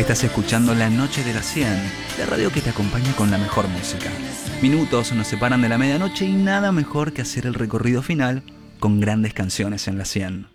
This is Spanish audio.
Estás escuchando La Noche de las 100, la radio que te acompaña con la mejor música. Minutos nos separan de la medianoche y nada mejor que hacer el recorrido final con grandes canciones en la 100.